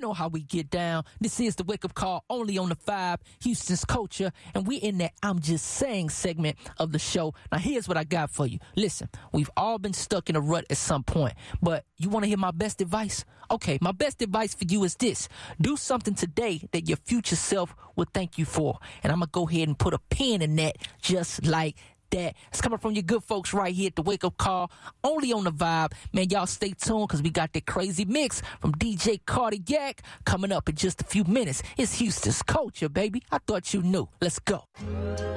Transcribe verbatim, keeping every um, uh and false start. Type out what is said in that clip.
know how we get down. This is the Wake Up Call, only on the Vibe, Houston's Culture, and we in that I'm Just Saying segment of the show. Now, here's what I got for you. Listen, we've all been stuck in a rut at some point, but you want to hear my best advice? Okay, my best advice for you is this. Do something today that your future self will thank you for, and I'm going to go ahead and put a pin in that just like that. It's coming from your good folks right here at the Wake Up Call, only on the Vibe. Man, y'all stay tuned because we got that crazy mix from D J Cardiac coming up in just a few minutes. It's Houston's Culture, baby. I thought you knew. Let's go.